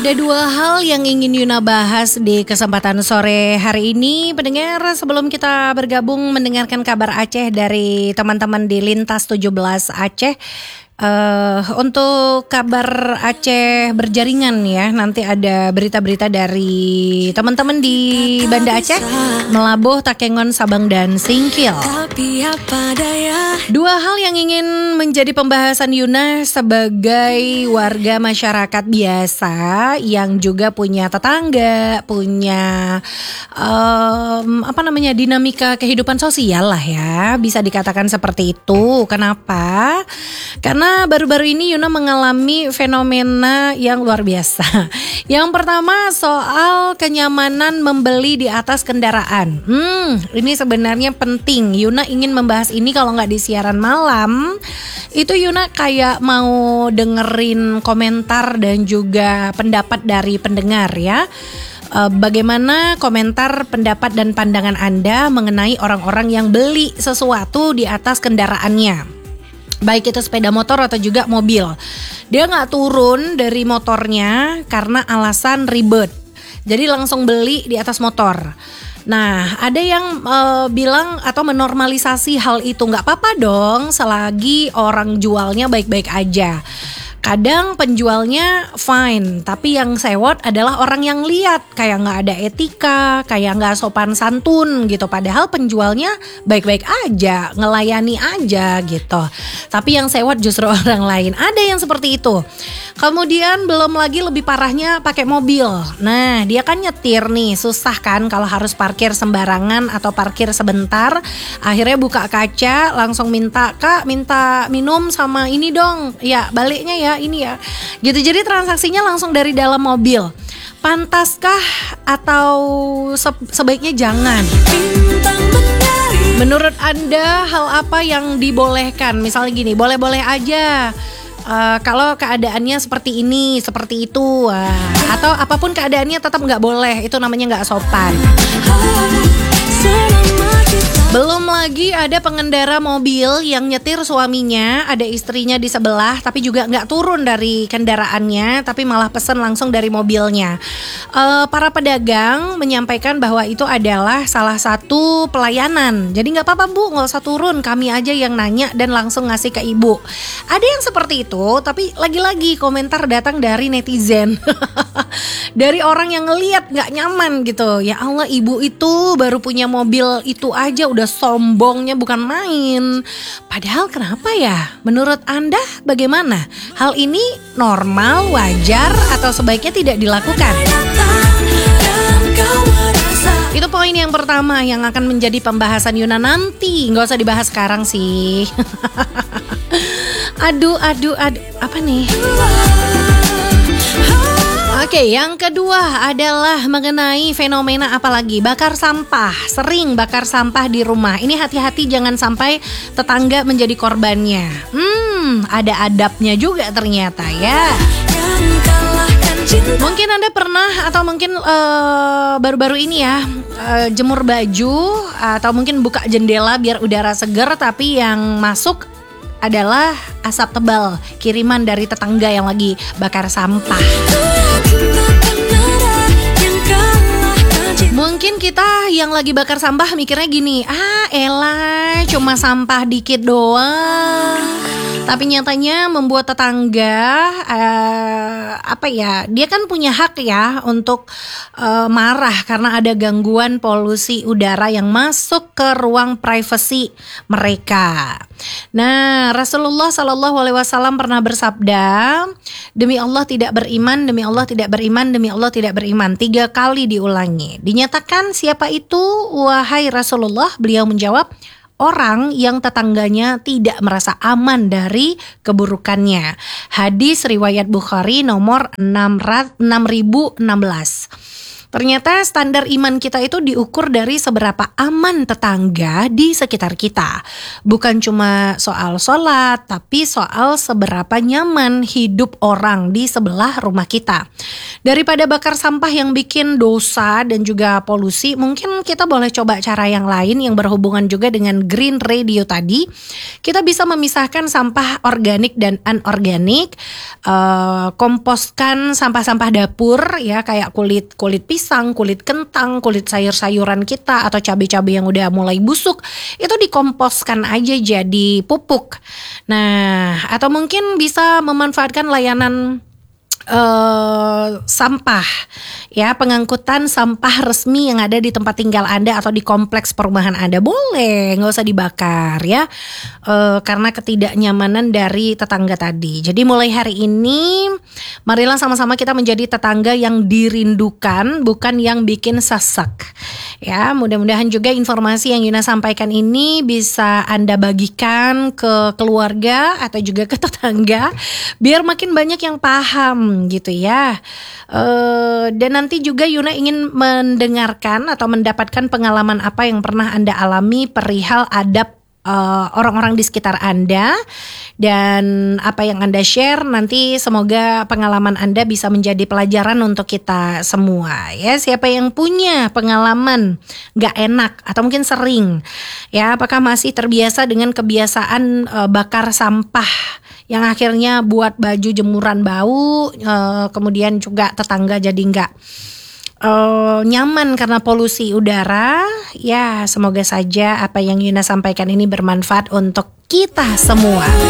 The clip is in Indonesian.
Ada dua hal yang ingin Yuna bahas di kesempatan sore hari ini. Pendengar, sebelum kita bergabung mendengarkan kabar Aceh dari teman-teman di Lintas 17 Aceh, untuk kabar Aceh berjaringan ya, nanti ada berita-berita dari teman-teman di Banda Aceh, Melabuh, Takengon, Sabang dan Singkil. Dua hal yang ingin menjadi pembahasan Yuna sebagai warga masyarakat biasa yang juga punya tetangga, punya dinamika kehidupan sosial lah ya, bisa dikatakan seperti itu. Kenapa? Karena baru-baru ini Yuna mengalami fenomena yang luar biasa. Yang pertama soal kenyamanan membeli di atas kendaraan. Ini sebenarnya penting. Yuna ingin membahas ini kalau nggak di siaran malam. Itu Yuna kayak mau dengerin komentar dan juga pendapat dari pendengar ya. Bagaimana komentar, pendapat dan pandangan Anda mengenai orang-orang yang beli sesuatu di atas kendaraannya, baik itu sepeda motor atau juga mobil. Dia gak turun dari motornya karena alasan ribet, jadi langsung beli di atas motor. Nah, ada yang bilang atau menormalisasi hal itu. Gak apa-apa dong selagi orang jualnya baik-baik aja. Kadang penjualnya fine, tapi yang sewot adalah orang yang lihat kayak gak ada etika, kayak gak sopan santun gitu. Padahal penjualnya baik-baik aja, ngelayani aja gitu. Tapi yang sewot justru orang lain. Ada yang seperti itu. Kemudian belum lagi lebih parahnya pakai mobil. Nah, dia kan nyetir nih, susah kan kalau harus parkir sembarangan atau parkir sebentar. Akhirnya buka kaca, langsung minta, "Kak, minta minum sama ini dong." Ya, baliknya ya ini ya gitu. Jadi transaksinya langsung dari dalam mobil. Pantaskah atau sebaiknya jangan? Menurut Anda hal apa yang dibolehkan? Misalnya gini, boleh-boleh aja kalau keadaannya seperti ini, seperti itu, atau apapun keadaannya tetap nggak boleh. Itu namanya nggak sopan. Belum lagi ada pengendara mobil yang nyetir suaminya, ada istrinya di sebelah, tapi juga nggak turun dari kendaraannya, tapi malah pesen langsung dari mobilnya. Para pedagang menyampaikan bahwa itu adalah salah satu pelayanan. Jadi nggak apa-apa Bu, nggak usah turun, kami aja yang nanya dan langsung ngasih ke ibu. Ada yang seperti itu, tapi lagi-lagi komentar datang dari netizen. Dari orang yang ngelihat nggak nyaman gitu. Ya Allah, ibu itu baru punya mobil itu aja udah sombongnya bukan main. Padahal kenapa ya? Menurut Anda bagaimana? Hal ini normal, wajar, atau sebaiknya tidak dilakukan? Itu poin yang pertama yang akan menjadi pembahasan Yuna nanti. Nggak usah dibahas sekarang sih. Aduh, apa nih? Oke, yang kedua adalah mengenai fenomena apalagi? Bakar sampah. Sering bakar sampah di rumah. Ini hati-hati jangan sampai tetangga menjadi korbannya. Ada adabnya juga ternyata ya. Mungkin Anda pernah atau mungkin baru-baru ini ya jemur baju atau mungkin buka jendela biar udara segar, tapi yang masuk adalah asap tebal kiriman dari tetangga yang lagi bakar sampah. Mungkin kita yang lagi bakar sampah mikirnya gini, elah cuma sampah dikit doang. Tapi nyatanya membuat tetangga dia kan punya hak ya untuk marah karena ada gangguan polusi udara yang masuk ke ruang privasi mereka. Nah, Rasulullah SAW pernah bersabda, demi Allah tidak beriman, demi Allah tidak beriman, demi Allah tidak beriman. 3 kali diulangi. Dinyatakan siapa itu wahai Rasulullah? Beliau menjawab, orang yang tetangganya tidak merasa aman dari keburukannya. Hadis riwayat Bukhari nomor 6016. Ternyata standar iman kita itu diukur dari seberapa aman tetangga di sekitar kita. Bukan cuma soal sholat, tapi soal seberapa nyaman hidup orang di sebelah rumah kita. Daripada bakar sampah yang bikin dosa dan juga polusi, mungkin kita boleh coba cara yang lain yang berhubungan juga dengan Green Radio tadi. Kita bisa memisahkan sampah organik dan anorganik, komposkan sampah-sampah dapur ya, kayak kulit pisang, kulit kentang, kulit sayur-sayuran kita atau cabai-cabai yang udah mulai busuk, itu dikomposkan aja jadi pupuk. Nah, atau mungkin bisa memanfaatkan layanan sampah ya, pengangkutan sampah resmi yang ada di tempat tinggal Anda atau di kompleks perumahan Anda. Boleh, nggak usah dibakar ya, karena ketidaknyamanan dari tetangga tadi. Jadi mulai hari ini marilah sama-sama kita menjadi tetangga yang dirindukan, bukan yang bikin sesek ya. Mudah-mudahan juga informasi yang Yuna sampaikan ini bisa Anda bagikan ke keluarga atau juga ke tetangga, biar makin banyak yang paham gitu ya. Dan nanti juga Yuna ingin mendengarkan atau mendapatkan pengalaman apa yang pernah Anda alami perihal adab orang-orang di sekitar Anda, dan apa yang Anda share nanti semoga pengalaman Anda bisa menjadi pelajaran untuk kita semua ya. Siapa yang punya pengalaman gak enak atau mungkin sering ya, apakah masih terbiasa dengan kebiasaan bakar sampah yang akhirnya buat baju jemuran bau, kemudian juga tetangga jadi nggak nyaman karena polusi udara. Ya, semoga saja apa yang Yuna sampaikan ini bermanfaat untuk kita semua.